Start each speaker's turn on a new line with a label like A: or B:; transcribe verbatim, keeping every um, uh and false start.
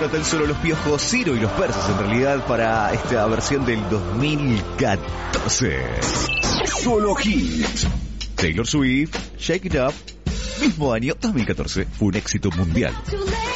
A: bueno, tan solo los Piojos, Ciro y los Persas en realidad para esta versión del dos mil catorce. Solo hits. Taylor Swift, Shake It Up, mismo año dos mil catorce, fue un éxito mundial.